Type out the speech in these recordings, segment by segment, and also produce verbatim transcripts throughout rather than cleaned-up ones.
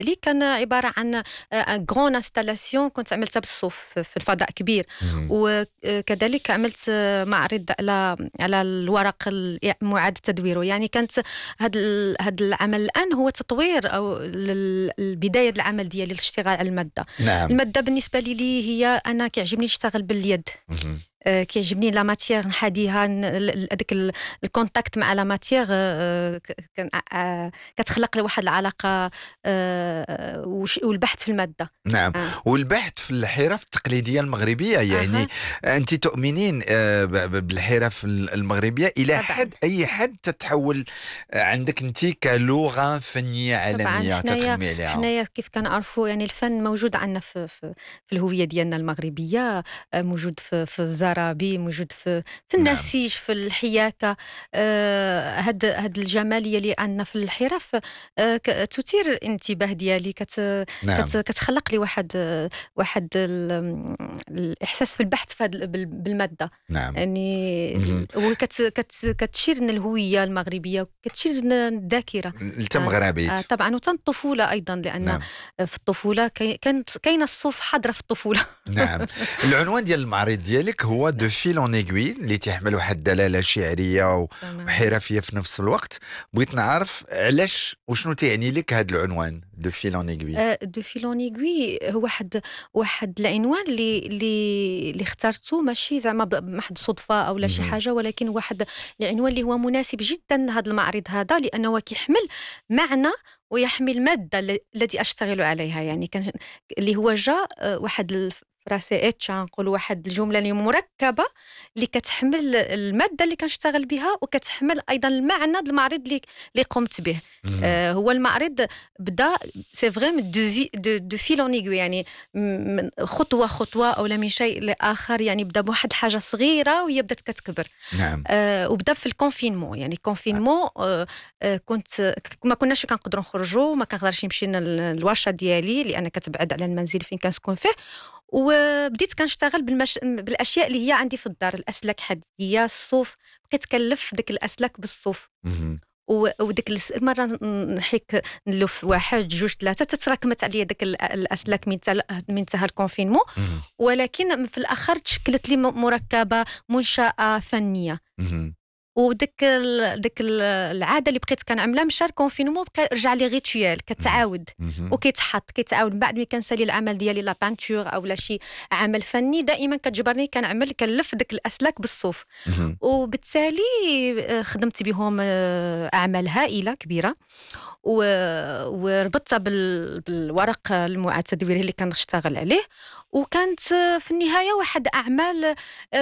ديالي كان عباره عن غران انستالاسيون كنت عملتها بالصوف في الفضاء كبير. وكذلك عملت معرض على على الورق معاد تدويره. يعني كانت هذا هذا العمل الان هو تطوير او البدايه العمل ديالي للاشتغال على الماده. نعم. الماده بالنسبه لي هي انا كيعجبني نشتغل باليد. آه كيعجبني لا ماتيير نحاديها هذاك الكونتاكت مع لا ماتيير. آه آه كتخلق لي واحد العلاقه آه والبحث في الماده. نعم. آه. والبحث في الحرف التقليديه المغربيه يعني آه. انت تؤمنين آه بالحرف المغربيه الى طبعاً. حد اي حد تتحول عندك انت كلغه فنيه عالميه تخدمي عليها. حنايا كيف كنعرفوا يعني الفن موجود عندنا في, في في الهويه ديالنا المغربيه. موجود في في الزرابي، موجود في في النسيج، نعم. في الحياكه. هاد آه هاد الجماليه اللي عندنا في الحرف آه تثير الانتباه ديالي. كت نعم. كت كتخلق لي واحد آه واحد الاحساس في البحث في بالماده. نعم. يعني وكت كت كتشير لنا الهويه المغربيه، كتشير لنا الذاكره انت مغربيت. آه طبعا وتن الطفوله ايضا لان نعم. في الطفوله كانت كاينه الصوف حاضره في الطفوله. نعم. العنوان ديال المعرض ديالك هو دو فيل اون ايغوي اللي تحمل واحد الدلاله شعريه وحرفيه في نفس الوقت. بغيت نعرف علاش وشنو تعني لك هذا العنوان دو فيل اون ايغوي. دو فيل اون ايغوي هو واحد واحد العنوان اللي اللي اللي اخترته ماشي زعما بمحض صدفه او لا شي حاجه، ولكن واحد العنوان اللي هو مناسب جدا هذا المعرض هذا لانه كيحمل معنى ويحمل الماده التي اشتغل عليها. يعني كان اللي هو جاء واحد فراسي اتش نقول واحد الجمله اللي مركبه اللي كتحمل الماده اللي كنشتغل بها وكتحمل ايضا المعنى المعرض اللي اللي قمت به. آه هو المعرض بدا سي فريم دو دو دو فيل اون ايغوي، يعني من خطوه خطوه او لا من شيء لاخر. يعني بدا بواحد حاجه صغيره وهي بدات كتكبر. نعم. آه وبدا في الكونفينمون. يعني الكونفينمون آه آه كنت ما كناش كنقدروا نخرجوا، ما كنقدرش نمشي للورشه ديالي لان كتبعد على المنزل فين كنسكن فيه. وبديت كنشتغل بالمش... بالاشياء اللي هي عندي في الدار، الاسلاك حديديه، الصوف. بقيت كنلف ديك الاسلاك بالصوف و... وديك المره نحيك نلف واحد جوج ثلاثه تتراكمت عليا ديك الاسلاك من تل... من انتهى الكونفينمون. ولكن في الاخر تشكلت لي مركبه منشاه فنيه. وديك ديك العاده اللي بقيت كنعملها مشى الكونفينمون بقى رجع لي ريتويال كتعاود وكيتحط كيتعاود. بعد ما كنسالي العمل ديالي لا بانتور او لا شي عمل فني دائما كتجبرني كنعمل كنلف ديك الاسلاك بالصوف. وبالتالي خدمت بهم اعمال هائله كبيره وربطتها بالورق المعاد تدويره اللي كنشتغل عليه. وكانت في النهايه واحد اعمال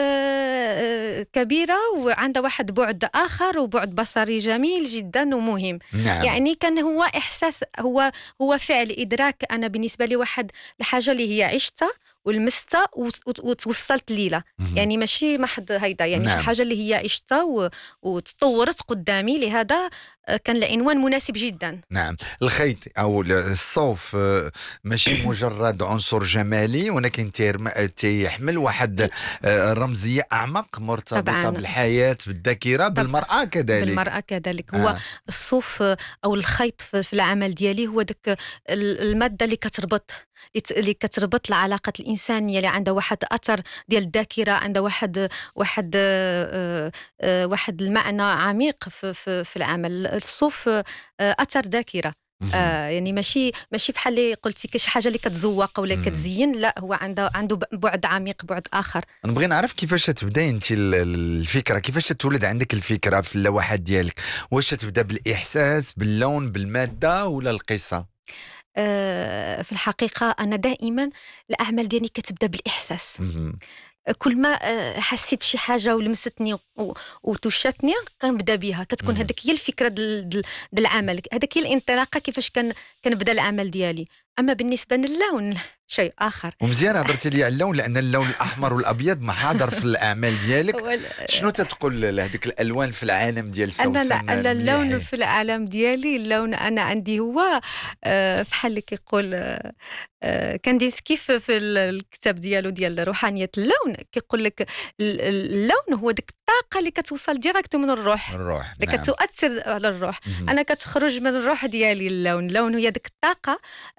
كبيره وعندها واحد بعد اخر وبعد بصري جميل جدا ومهم. نعم. يعني كان هو احساس، هو هو فعل ادراك. انا بالنسبه لي واحد الحاجه اللي هي عشتها ولمستها وتوصلت ليها. يعني ماشي محض هيدا، يعني نعم. شي حاجه اللي هي عشتها وتطورت قدامي. لهذا كان العنوان مناسب جدا. نعم. الخيط او الصوف ماشي مجرد عنصر جمالي، ولكن تيحمل واحد رمزيه اعمق مرتبطه طبعاً. بالحياه، بالذاكره، بالمراه كذلك. بالمراه كذلك. هو آه. الصوف او الخيط في العمل ديالي هو داك الماده اللي كتربط اللي كتربط العلاقه الانسانيه اللي عندها واحد اثر ديال الذاكره، عندها واحد واحد آه آه واحد المعنى عميق في في, في العمل. الصوف آه اثر ذاكره. آه يعني ماشي ماشي بحال اللي قلتي كشي حاجه اللي كتزوق ولا كتزين، لا هو عنده عنده بعد عميق، بعد اخر. نبغي نعرف كيفاش تبداي انت الفكره، كيفاش تولد عندك الفكره في اللوحات ديالك؟ واش تبدا بالاحساس، باللون، بالماده، ولا القصه؟ آه في الحقيقه انا دائما الاعمال ديالي كتبدا بالاحساس. كل ما حسيت بشي حاجه ولمستني وتوشتني كنبدا بها. كتكون هذيك هي الفكره ديال العمل، هذيك هي الانطلاقه كيفاش كان كنبدا العمل ديالي. اما بالنسبه للون شيء اخر. ومزيان هضرتي لي على اللون، لان اللون الاحمر والابيض محاضر في الاعمال ديالك. هو شنو تتقول لهذيك الالوان في العالم ديال انا لا سوسن انا اللون المليحي؟ في العالم ديالي، اللون انا عندي هو آه، بحال اللي كيقول آه، آه، كانديسكي في في الكتاب ديالو ديال روحانيه اللون، كيقول لك ال- ال- اللون هو ديك الطاقه اللي كتوصل ديريكت من الروح، الروح، اللي نعم. كتؤثر على الروح. مهم. انا كتخرج من الروح ديالي اللون، اللون هي ديك الطاقه